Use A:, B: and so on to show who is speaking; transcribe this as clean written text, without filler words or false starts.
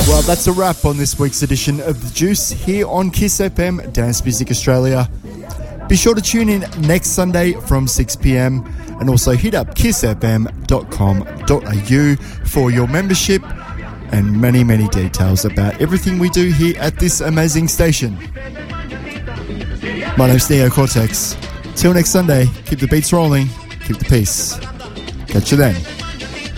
A: Well, that's a wrap on this week's edition of The Juice here on Kiss FM Dance Music Australia. Be sure to tune in next Sunday from 6 p.m. and also hit up kissfm.com.au for your membership and many, many details about everything we do here at this amazing station. My name's Neo Cortex. Till next Sunday, keep the beats rolling, keep the peace. Catch you then.